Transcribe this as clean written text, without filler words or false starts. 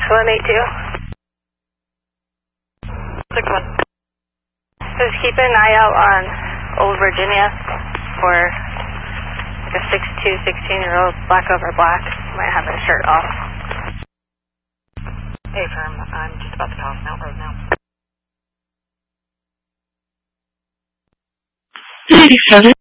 182. 6-1. Just keep an eye out on Old Virginia for like a 6'2", 16-year-old, black over black. Might have his shirt off. Hey, firm. I'm just about to cross Mount Road now. 87.